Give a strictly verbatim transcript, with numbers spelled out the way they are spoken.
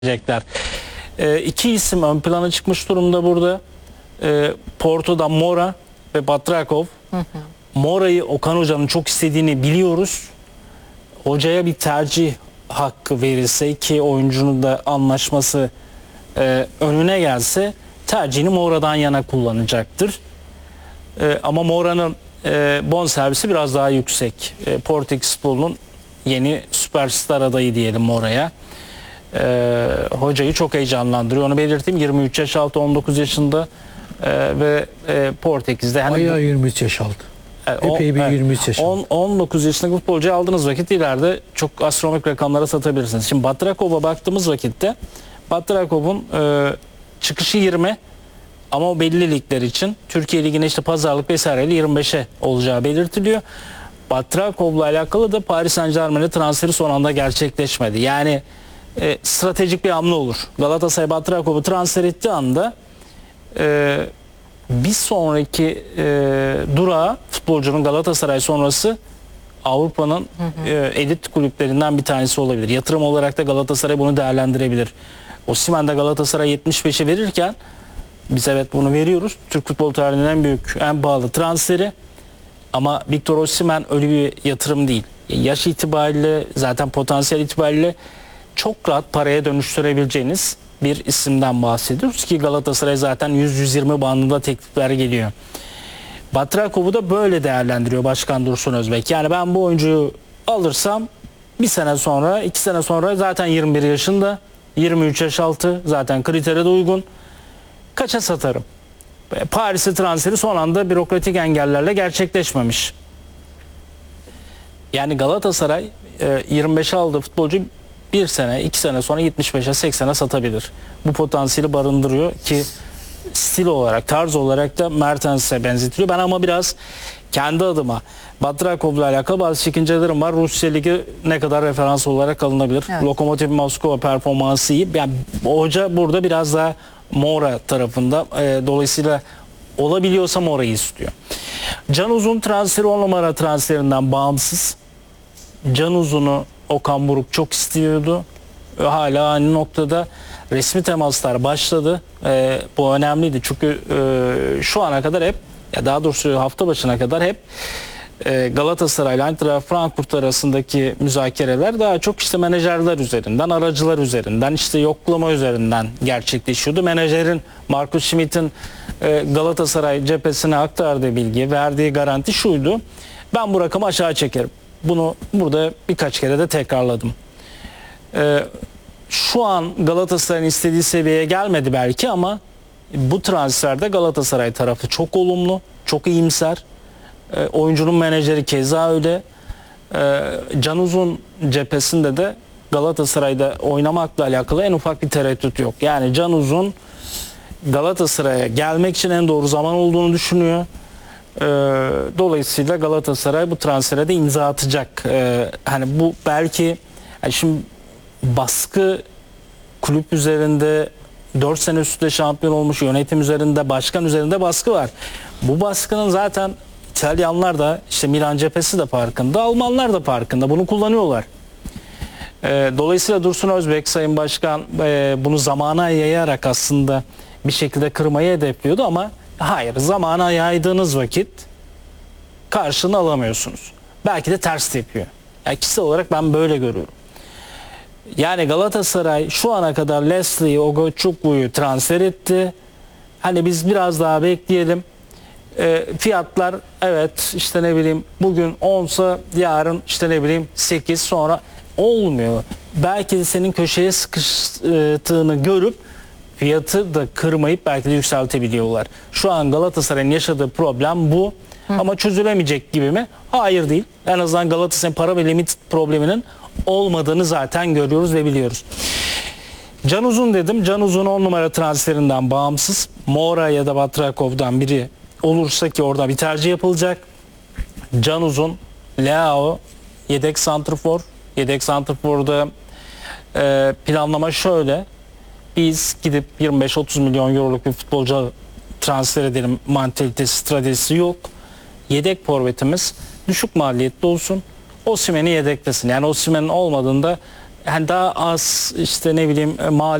edecekler. E, iki isim ön plana çıkmış durumda burada. E, Porto'dan Mora ve Batrakov. Hı hı. Mora'yı Okan Hoca'nın çok istediğini biliyoruz. Hocaya bir tercih hakkı verilse ki oyuncunun da anlaşması e, önüne gelse tercihini Mora'dan yana kullanacaktır. E, ama Mora'nın e, bonservisi biraz daha yüksek. E, Portekiz futbolunun yeni süperstar adayı diyelim Mora'ya. Ee, hocayı çok heyecanlandırıyor. Onu belirteyim. yirmi üç yaş altı, on dokuz yaşında ee, ve e, Portekiz'de hani Bayağı yirmi üç yaş altı. Yani epey bir yirmi üç yaş altı. on dokuz yaşındaki futbolcuyu aldığınız vakit ileride çok astronomik rakamlara satabilirsiniz. Şimdi Batrakov'a baktığımız vakitte Batrakov'un e, çıkışı yirmi ama o belli ligler için Türkiye Ligi'ne işte pazarlık vesaireyle yirmi beşe olacağı belirtiliyor. Batrakov'la alakalı da Paris Saint-Germain'e transferi son anda gerçekleşmedi. Yani E, stratejik bir hamle olur. Galatasaray Batrakov'u transfer ettiği anda e, bir sonraki e, durağı futbolcunun Galatasaray sonrası Avrupa'nın e, elit kulüplerinden bir tanesi olabilir. Yatırım olarak da Galatasaray bunu değerlendirebilir. Osimhen de Galatasaray yetmiş beşe verirken biz evet bunu veriyoruz. Türk futbol tarihinin en büyük, en pahalı transferi. Ama Victor Osimhen öyle bir yatırım değil. Yaş itibariyle, zaten potansiyel itibariyle çok rahat paraya dönüştürebileceğiniz bir isimden bahsediyoruz ki Galatasaray zaten yüz yüz yirmi bandında teklifler geliyor. Batrakov'u da böyle değerlendiriyor Başkan Dursun Özbek. Yani ben bu oyuncuyu alırsam bir sene sonra, iki sene sonra zaten yirmi bir yaşında, yirmi üç yaş altı, zaten kritere de uygun. Kaça satarım? Paris'e transferi son anda bürokratik engellerle gerçekleşmemiş. Yani Galatasaray yirmi beşe aldığı futbolcu bir sene, iki sene sonra yetmiş beşe, seksene satabilir. Bu potansiyeli barındırıyor ki stil olarak, tarz olarak da Mertens'e benzetiliyor. Ben ama biraz kendi adıma Batrakov'la alakalı bazı çekincelerim var. Rusya Ligi ne kadar referans olarak alınabilir? Evet. Lokomotiv Moskova performansı iyi. Yani hoca burada biraz daha Mora tarafında. E, dolayısıyla olabiliyorsa Mora'yı istiyor. Can Uzun transferi on numara transferinden bağımsız. Can Uzun'u Okan Buruk çok istiyordu. Hala aynı noktada resmi temaslar başladı. E, bu önemliydi çünkü e, şu ana kadar hep, ya daha doğrusu hafta başına kadar hep e, Galatasaray ile Eintracht Frankfurt arasındaki müzakereler daha çok işte menajerler üzerinden, aracılar üzerinden, işte yoklama üzerinden gerçekleşiyordu. Menajerin Markus Schmidt'in e, Galatasaray cephesine aktardığı bilgi, verdiği garanti şuydu: ben bu rakamı aşağı çekerim. Bunu burada birkaç kere de tekrarladım. Ee, şu an Galatasaray'ın istediği seviyeye gelmedi belki ama bu transferde Galatasaray tarafı çok olumlu, çok iyimser. Ee, oyuncunun menajeri keza öyle. Ee, Can Uzun cephesinde de Galatasaray'da oynamakla alakalı en ufak bir tereddüt yok. Yani Can Uzun Galatasaray'a gelmek için en doğru zaman olduğunu düşünüyor. Ee, dolayısıyla Galatasaray bu transfere de imza atacak. Ee, hani bu belki yani şimdi baskı kulüp üzerinde, dört sene üstte şampiyon olmuş yönetim üzerinde, başkan üzerinde baskı var. Bu baskının zaten İtalyanlar da, işte Milan cephesi de farkında, Almanlar da farkında. Bunu kullanıyorlar. Ee, dolayısıyla Dursun Özbek Sayın Başkan e, bunu zamana yayarak aslında bir şekilde kırmayı hedefliyordu ama hayır, zamana yaydığınız vakit karşılığını alamıyorsunuz. Belki de ters tepiyor. Yani kişisel olarak ben böyle görüyorum. Yani Galatasaray şu ana kadar Leslie'yi, Ogoçuklu'yu transfer etti. Hani biz biraz daha bekleyelim. E, fiyatlar evet işte ne bileyim bugün onsa yarın işte ne bileyim sekiz, sonra olmuyor. Belki de senin köşeye sıkıştığını görüp fiyatı da kırmayıp belki de yükseltebiliyorlar. Şu an Galatasaray'ın yaşadığı problem bu. Hı. Ama çözülemeyecek gibi mi? Hayır değil. En azından Galatasaray'ın para ve limit probleminin olmadığını zaten görüyoruz ve biliyoruz. Can Uzun dedim. Can Uzun on numara transferinden bağımsız. Mora ya da Batrakov'dan biri olursa ki orada bir tercih yapılacak. Can Uzun, Leao, yedek santrfor. Yedek santrforda e, planlama şöyle: biz gidip yirmi beş otuz milyon euroluk bir futbolcu transfer edelim mantalitesi, stratejisi yok. Yedek forvetimiz düşük maliyetli olsun. Osimhen'i yedeklesin. Yani Osimhen'in olmadığında Yani daha az işte ne bileyim mal